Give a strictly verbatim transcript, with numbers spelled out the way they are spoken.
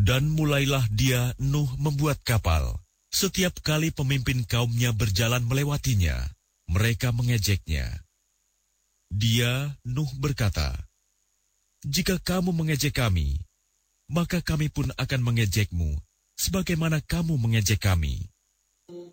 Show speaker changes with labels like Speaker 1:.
Speaker 1: Dan mulailah dia, Nuh, membuat kapal. Setiap kali pemimpin kaumnya berjalan melewatinya, mereka mengejeknya. Dia, Nuh, berkata, "Jika kamu mengejek kami, maka kami pun akan mengejekmu, sebagaimana kamu mengejek kami."